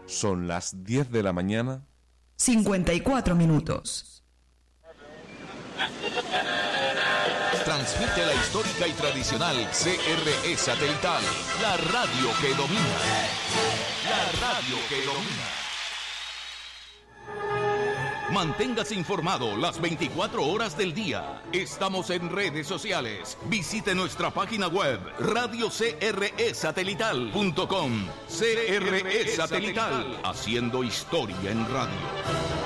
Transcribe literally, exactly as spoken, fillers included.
Son las diez de la mañana. cincuenta y cuatro minutos. Transmite la histórica y tradicional C R E satelital, la radio que domina. La radio que domina. Manténgase informado las veinticuatro horas del día. Estamos en redes sociales. Visite nuestra página web radio c r e satelital punto com. C R E Satelital, haciendo historia en radio.